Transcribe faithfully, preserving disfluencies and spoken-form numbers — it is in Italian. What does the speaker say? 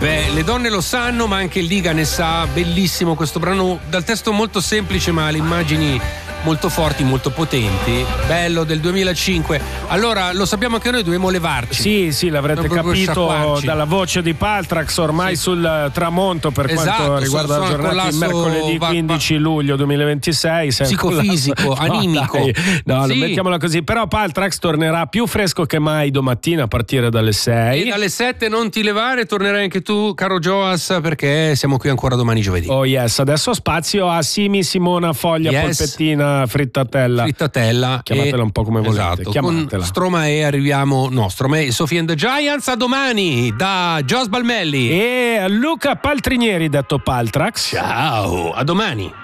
Beh, le donne lo sanno, ma anche Liga ne sa. Bellissimo questo brano, dal testo molto semplice ma le immagini molto forti, molto potenti. Bello, del duemilacinque. Allora, lo sappiamo anche noi, dobbiamo levarci. Sì, sì, l'avrete capito sciacquarci. dalla voce di Paltrax, ormai sì. sul tramonto per esatto, quanto riguarda la giornata di mercoledì quindici luglio duemilaventisei. Psicofisico, collasso... animico. No, no sì. non mettiamola così. Però Paltrax tornerà più fresco che mai domattina a partire dalle sei. E dalle sette non ti levare, tornerai anche tu, caro Joas, perché siamo qui ancora domani giovedì. Oh yes, adesso spazio a Simi, Simona, Foglia, yes. Polpettina, Frittatella. Frittatella. Chiamatela e... un po' come volete. Esatto. Chiamatela. Con Stromae arriviamo, no, Stromae, Sophie and the Giants, a domani da Jos Balmelli e Luca Paltrinieri, detto Paltrax. Ciao, a domani.